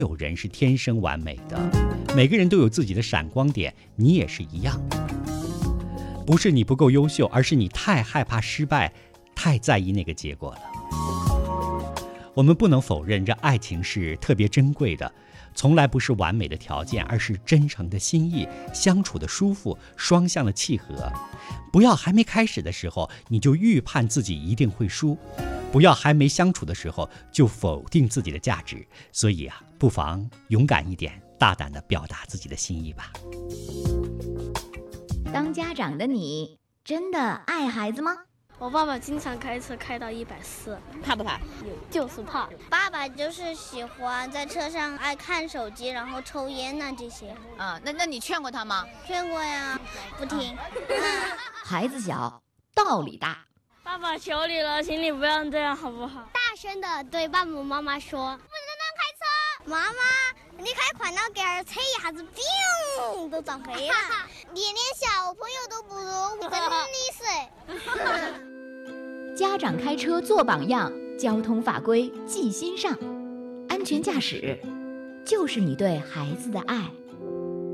有人是天生完美的，每个人都有自己的闪光点，你也是一样。不是你不够优秀，而是你太害怕失败，太在意那个结果了。我们不能否认，这爱情是特别珍贵的，从来不是完美的条件，而是真诚的心意，相处的舒服，双向的契合。不要还没开始的时候，你就预判自己一定会输。不要还没相处的时候就否定自己的价值，所以不妨勇敢一点，大胆地表达自己的心意吧。 当家长的你真的爱孩子吗？ 我爸爸经常开车开到140， 怕不怕？ 就是怕。 爸爸就是喜欢在车上爱看手机，然后抽烟呐这些。 那你劝过他吗？ 劝过呀，不听。 孩子小，道理大。 爸爸求你了，请你不要这样好不好？ 大声的对爸爸妈妈说，不能乱开车。妈妈，你开快点给儿车一下子砰都撞飞了。你连小朋友都不如，真的是。 家长开车做榜样，交通法规记心上，安全驾驶就是你对孩子的爱。